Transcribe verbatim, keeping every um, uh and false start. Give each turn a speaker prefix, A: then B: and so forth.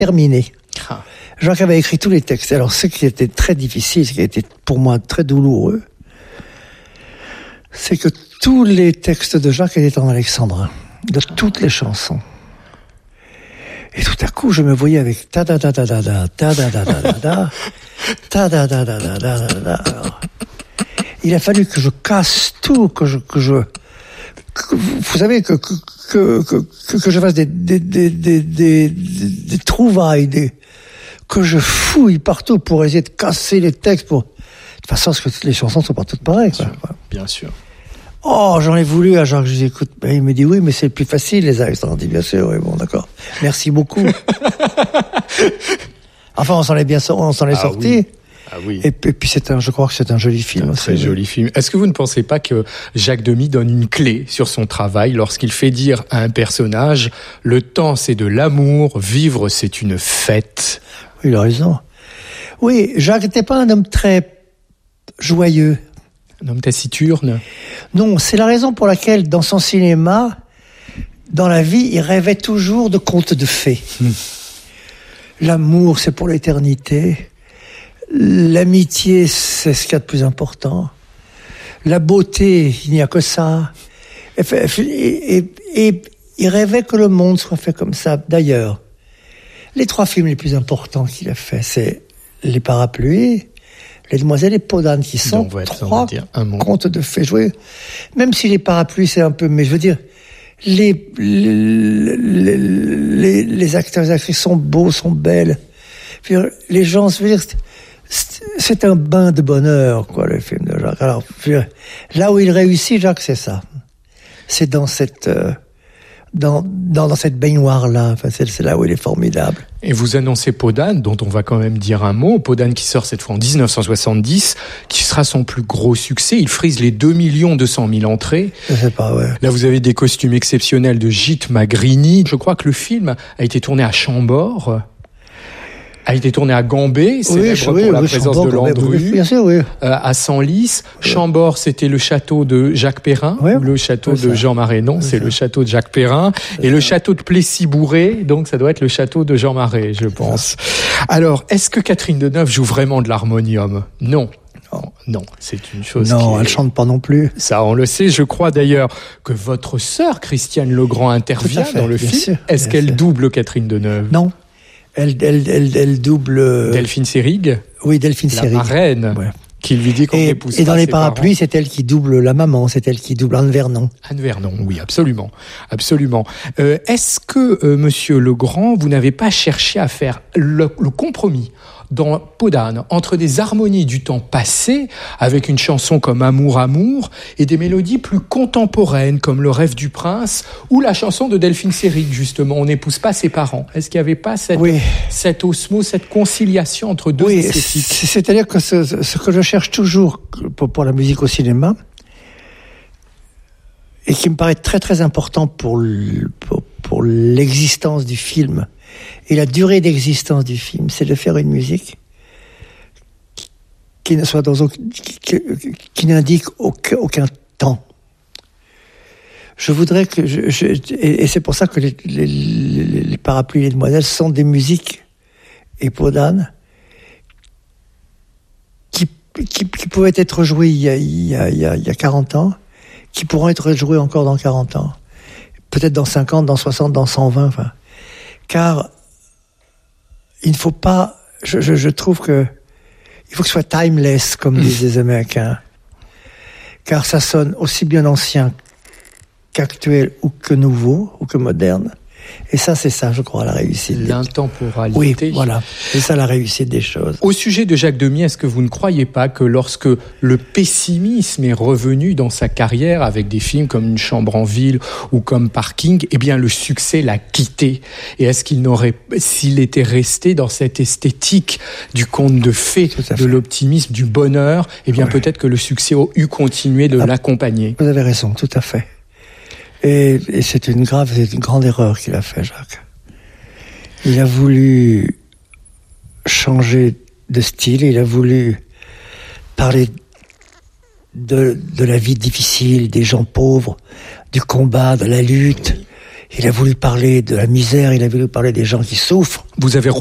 A: terminé.
B: Ah.
A: Jacques avait écrit tous les textes. Alors, ce qui était très difficile, ce qui a été pour moi très douloureux, c'est que tous les textes de Jacques étaient en alexandrin, de toutes les chansons. Et tout à coup, je me voyais avec ta da da da da da ta da da da da da ta da da da da da da da. Il a fallu que je casse tout, que je que je que, vous savez que que que que, que je fasse des des des des des, des trouvailles, des que je fouille partout pour essayer de casser les textes pour de toute façon, parce que les chansons sont pas toutes pareilles.
B: Bien
A: quoi.
B: sûr. Bien sûr.
A: Oh, j'en ai voulu à Jacques, je dis, écoute, ben, il me dit, oui, mais c'est le plus facile, les alexandrins. Je dis, bien sûr, oui, bon, d'accord. Merci beaucoup. Enfin, on s'en est bien, on s'en est
B: Ah
A: sorti.
B: oui. Ah oui.
A: Et, et puis, c'est un, je crois que c'est un joli film.
B: Un très joli film. Est-ce que vous ne pensez pas que Jacques Demy donne une clé sur son travail lorsqu'il fait dire à un personnage, le temps c'est de l'amour, vivre c'est une fête?
A: Oui, il a raison. Oui, Jacques n'était pas un homme très joyeux.
B: Un homme taciturne?
A: Non, c'est la raison pour laquelle, dans son cinéma, dans la vie, il rêvait toujours de contes de fées. Mmh. L'amour, c'est pour l'éternité. L'amitié, c'est ce qu'il y a de plus important. La beauté, il n'y a que ça. Et, et, et, et il rêvait que le monde soit fait comme ça. D'ailleurs, les trois films les plus importants qu'il a fait, c'est Les Parapluies, Les Demoiselles et Peau d'âne, qui sont trois contes de fées joués. Même si Les Parapluies, c'est un peu... Mais je veux dire, les, les, les, les acteurs et les actrices sont beaux, sont belles. Dire, les gens, je veux dire, c'est, c'est un bain de bonheur, quoi, le film de Jacques. Alors, je veux dire, là où il réussit, Jacques, c'est ça. C'est dans cette... Euh, Dans, dans, dans cette baignoire-là. Enfin, c'est, c'est là où il est formidable.
B: Et vous annoncez Peau d'âne, dont on va quand même dire un mot. Peau d'âne qui sort cette fois en dix-neuf cent soixante-dix, qui sera son plus gros succès. Il frise les deux millions deux cent mille entrées.
A: Je sais pas, ouais.
B: Là, vous avez des costumes exceptionnels de Gite Magrini. Je crois que le film a été tourné à Chambord, a été tourné à Gambé, célèbre
A: oui,
B: pour la
A: oui,
B: présence
A: Chambord,
B: de Landru,
A: oui, bien sûr, oui.
B: euh, à Senlis. Oui. Chambord, c'était le château de Jacques Perrin,
A: oui,
B: ou le château de
A: ça.
B: Jean Marais. Non, c'est, c'est le château de Jacques Perrin. Et ça. Le château de Plessis-Bourré, donc ça doit être le château de Jean Marais, je pense. Alors, est-ce que Catherine Deneuve joue vraiment de l'harmonium? Non. Non, non, c'est une chose
A: non,
B: qui
A: elle
B: est...
A: chante pas non plus.
B: Ça, on le sait. Je crois d'ailleurs que votre sœur, Christiane Legrand, intervient
A: fait,
B: dans le film.
A: Sûr,
B: est-ce qu'elle
A: sûr.
B: double Catherine Deneuve?
A: Non. Elle, elle, elle, elle double...
B: Delphine Seyrig?
A: Oui, Delphine Seyrig.
B: La marraine, ouais. Qui lui dit qu'on
A: et,
B: n'épouse
A: et
B: pas
A: dans Les
B: ses
A: Parapluies,
B: parents.
A: c'est elle qui double la maman, c'est elle qui double Anne Vernon.
B: Anne Vernon, oui, absolument. Absolument. Euh, est-ce que, euh, Monsieur Legrand, vous n'avez pas cherché à faire le, le compromis dans Peau d'âne entre des harmonies du temps passé, avec une chanson comme Amour, Amour, et des mélodies plus contemporaines, comme Le Rêve du Prince, ou la chanson de Delphine Seyrig, justement, On n'épouse pas ses parents. Est-ce qu'il n'y avait pas cette,
A: oui.
B: cette osmose, cette conciliation entre deux
A: oui,
B: esthétiques?
A: C'est-à-dire que ce, ce que je cherche toujours pour, pour la musique au cinéma, et qui me paraît très très important pour, le, pour, pour l'existence du film, et la durée d'existence du film, c'est de faire une musique qui, qui ne soit dans aucun, qui, qui, qui n'indique aucun, aucun temps. Je voudrais que je, je, et, et c'est pour ça que les, les, les, les Parapluies et les Demoiselles sont des musiques et Peau d'âne qui, qui, qui pouvaient être jouées il y a, il y a, il y a, il y a quarante ans, qui pourront être jouées encore dans quarante ans, peut-être dans cinquante, dans soixante, dans cent vingt, enfin. Car il ne faut pas, je, je, je trouve que il faut que ce soit timeless, comme disent les Américains, car ça sonne aussi bien ancien qu'actuel ou que nouveau ou que moderne. Et ça, c'est ça, je crois, la réussite.
B: L'intemporalité.
A: Oui, voilà. C'est ça la réussite des choses.
B: Au sujet de Jacques Demy, est-ce que vous ne croyez pas que lorsque le pessimisme est revenu dans sa carrière avec des films comme Une chambre en ville ou comme Parking, eh bien, le succès l'a quitté? Et est-ce qu'il n'aurait, s'il était resté dans cette esthétique du conte de fées, de l'optimisme, du bonheur, eh bien, oui. peut-être que le succès a eu continué de ah, l'accompagner.
A: Vous avez raison, tout à fait. Et, et c'est une grave, c'est une grande erreur qu'il a fait, Jacques. Il a voulu changer de style, il a voulu parler de, de la vie difficile, des gens pauvres, du combat, de la lutte. Il a voulu parler de la misère, il a voulu parler des gens qui souffrent.
B: Vous avez